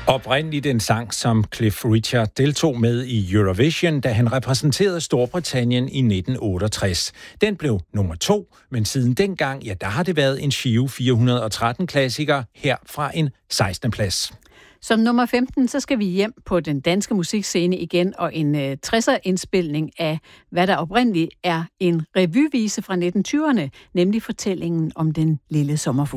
Oprindeligt en sang, som Cliff Richard deltog med i Eurovision, da han repræsenterede Storbritannien i 1968. Den blev nummer 2, men siden dengang, der har det været en Giro 413-klassiker, her fra en 16. plads. Som nummer 15, så skal vi hjem på den danske musikscene igen, og en 60'er-indspilning af, hvad der oprindeligt er en revyvise fra 1920'erne, nemlig fortællingen om den lille sommerfugl.